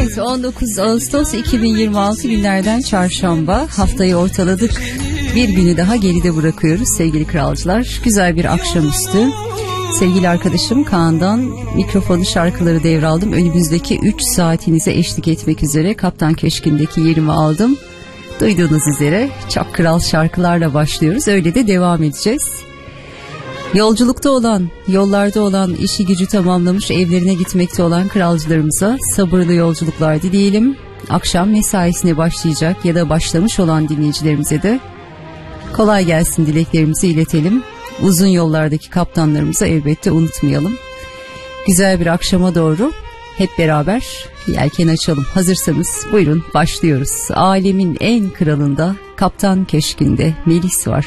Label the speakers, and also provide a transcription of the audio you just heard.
Speaker 1: Evet, 19 Ağustos 2026 günlerden çarşamba, haftayı ortaladık. Bir günü daha geride bırakıyoruz sevgili kralcılar. Güzel bir akşamüstü. Sevgili arkadaşım Kaan'dan mikrofonu, şarkıları devraldım. Önümüzdeki 3 saatinize eşlik etmek üzere Kaptan Köşkü'ndeki yerimi aldım. Duyduğunuz üzere çok kral şarkılarla başlıyoruz. Öyle de devam edeceğiz. Yolculukta olan, yollarda olan, işi gücü tamamlamış, evlerine gitmekte olan kralcılarımıza sabırlı yolculuklar dileyelim. Akşam mesaisine başlayacak ya da başlamış olan dinleyicilerimize de kolay gelsin dileklerimizi iletelim. Uzun yollardaki kaptanlarımızı elbette unutmayalım. Güzel bir akşama doğru hep beraber yelken açalım. Hazırsanız buyurun başlıyoruz. Alemin en kralında, Kaptan Köşkü'nde Melis var.